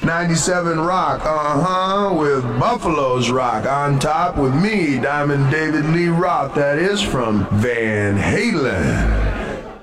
97 Rock, with Buffalo's Rock on top with me, Diamond David Lee Roth, that is from Van Halen.